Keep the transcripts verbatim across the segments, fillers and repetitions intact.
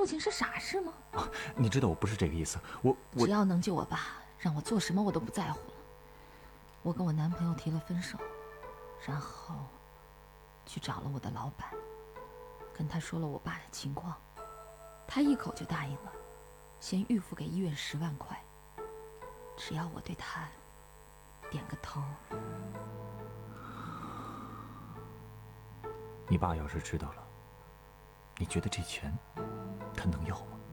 父亲是傻事吗？ 啊，你知道我不是这个意思，我我只要能救我爸，让我做什么我都不在乎了。我跟我男朋友提了分手，然后去找了我的老板，跟他说了我爸的情况，他一口就答应了，先预付给医院十万块，只要我对他点个头。 你爸要是知道了，你觉得这钱他能要吗？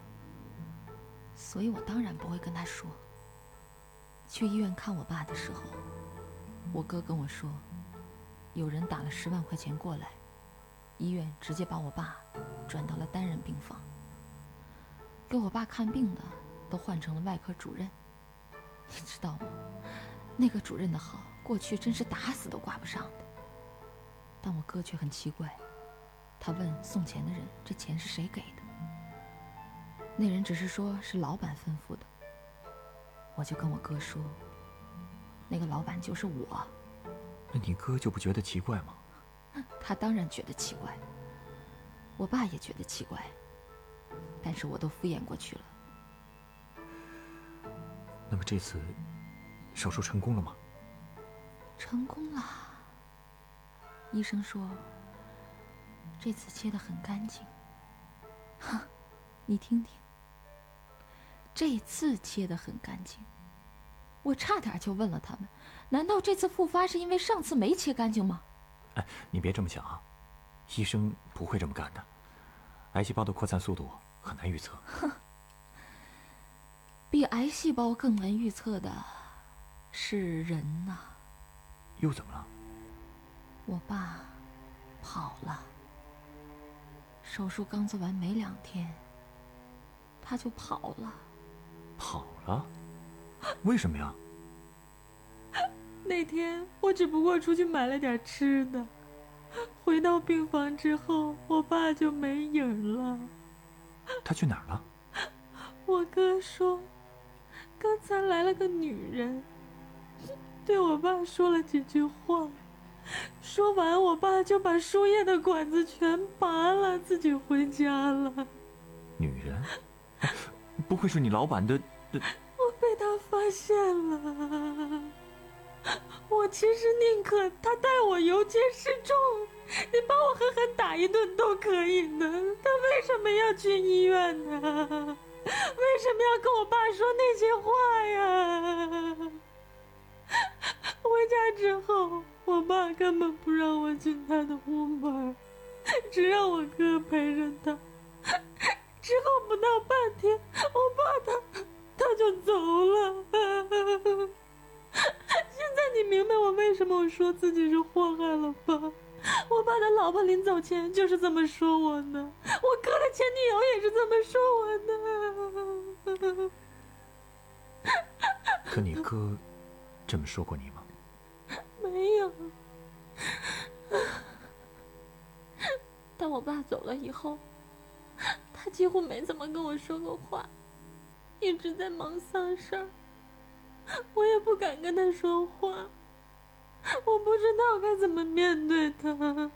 所以我当然不会跟他说。去医院看我爸的时候，我哥跟我说，有人打了十万块钱过来，医院直接把我爸转到了单人病房，给我爸看病的都换成了外科主任。你知道吗？那个主任的好，过去真是打死都挂不上的。但我哥却很奇怪，他问送钱的人这钱是谁给的，那人只是说是老板吩咐的。我就跟我哥说，那个老板就是我。 那你哥就不觉得奇怪吗？ 他当然觉得奇怪，我爸也觉得奇怪，但是我都敷衍过去了。 那么这次手术成功了吗？ 成功了，医生说这次切得很干净。哈，你听听，这次切得很干净。我差点就问了他们，难道这次复发是因为上次没切干净吗？ 哎，你别这么想啊，医生不会这么干的。癌细胞的扩散速度很难预测。 哼，比癌细胞更难预测的是人呐。 又怎么了？ 我爸跑了，手术刚做完没两天，他就跑了。 跑了？为什么呀？ 那天我只不过出去买了点吃的，回到病房之后，我爸就没影了。 他去哪儿了？ 我哥说，刚才来了个女人，对我爸说了几句话，说完我爸就把输液的管子全拔了，自己回家了。 女人？不会是你老板的的？ 我被他发现了。我其实宁可他带我游街示众，你把我狠狠打一顿都可以呢，他为什么要去医院呢？为什么要跟我爸说那些话呀？回家之后，我爸根本不让我进他的屋门，只让我哥陪着他。之后不到半天，我爸他他就走了。现在你明白我为什么我说自己是祸害了吧？我爸的老婆临走前就是这么说我的，我哥的前女友也是这么说我的。 可你哥这么说过你吗？ 没有。但我爸走了以后，他几乎没怎么跟我说过话，一直在忙丧事儿，我也不敢跟他说话，我不知道该怎么面对他。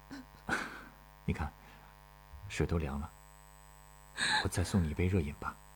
你看，水都凉了，我再送你一杯热饮吧。